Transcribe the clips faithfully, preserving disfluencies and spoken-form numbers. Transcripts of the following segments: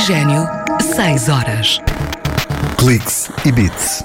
Oxigênio, seis horas. Cliques e Beats.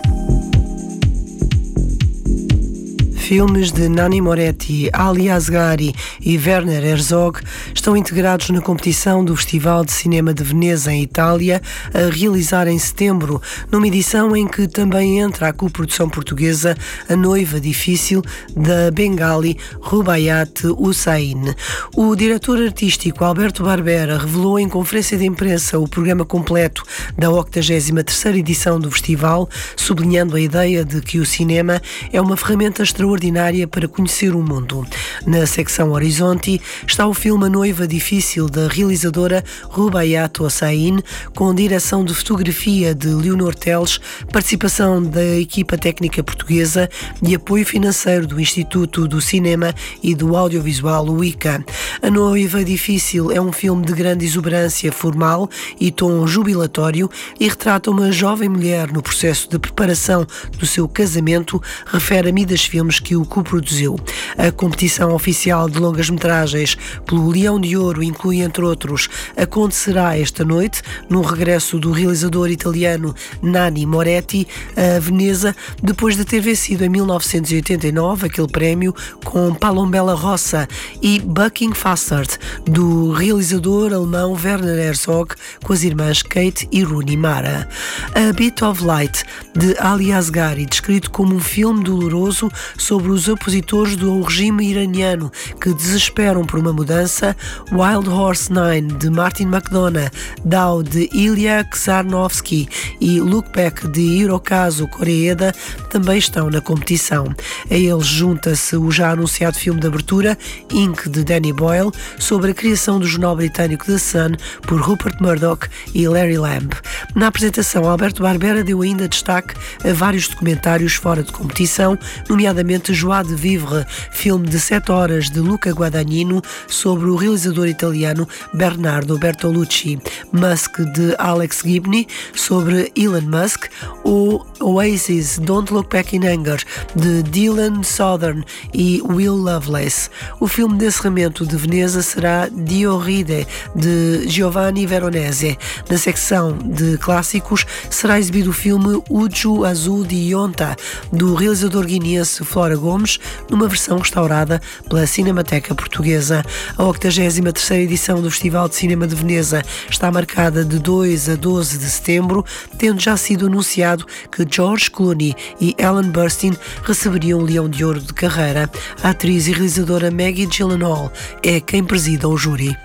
Filmes de Nanni Moretti, Ali Asghari e Werner Herzog estão integrados na competição do Festival de Cinema de Veneza, em Itália, a realizar em setembro, numa edição em que também entra a coprodução portuguesa A Noiva Difícil, da bengali Rubaiyat Hussain. O diretor artístico Alberto Barbera revelou em conferência de imprensa o programa completo da octagésima terceira edição do festival, sublinhando a ideia de que o cinema é uma ferramenta extraordinária para conhecer o mundo. Na secção Horizonte está o filme A Noiva Difícil, da realizadora Rubaiyat Hussain, com direção de fotografia de Leonor Teles, participação da equipa técnica portuguesa e apoio financeiro do Instituto do Cinema e do Audiovisual, o I C A. A Noiva Difícil é um filme de grande exuberância formal e tom jubilatório e retrata uma jovem mulher no processo de preparação do seu casamento, refere a Midas Filmes, que o coproduziu. A competição oficial de longas-metragens pelo Leão de Ouro inclui, entre outros, acontecerá esta noite, no regresso do realizador italiano Nanni Moretti a Veneza, depois de ter vencido em mil novecentos e oitenta e nove aquele prémio com Palombella Rossa, e Bucking Fassard, do realizador alemão Werner Herzog, com as irmãs Kate e Rooney Mara. A Bit of Light, de Ali Asghari, descrito como um filme doloroso sobre os opositores do regime iraniano que desesperam por uma mudança. Wild Horse nove, de Martin McDonagh, Dao, de Ilya Ksarnovsky e Look Back, de Hirokazu Koreeda, também estão na competição. A eles junta-se o já anunciado filme de abertura, Ink, de Danny Boyle, sobre a criação do jornal britânico The Sun por Rupert Murdoch e Larry Lamb. Na apresentação, Alberto Barbera deu ainda destaque a vários documentários fora de competição, nomeadamente Joie de Vivre, filme de sete horas de Luca Guadagnino sobre o realizador italiano Bernardo Bertolucci, Musk, de Alex Gibney, sobre Elon Musk, ou Oasis, Don't Look Back in Anger, de Dylan Southern e Will Lovelace. O filme de encerramento de Veneza será Dio Ride, de Giovanni Veronese. Na secção de clássicos será exibido o filme Uju Azul de Ionta, do realizador guineense Flora Gomes, numa versão restaurada pela Cinemateca Portuguesa. A octagésima terceira edição do Festival de Cinema de Veneza está marcada de dois a doze de setembro, tendo já sido anunciado que George Clooney e Ellen Burstyn receberiam o Leão de Ouro de carreira. A atriz e realizadora Maggie Gyllenhaal é quem presida o júri.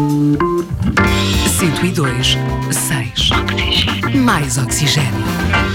cento e dois, seis. Mais oxigênio.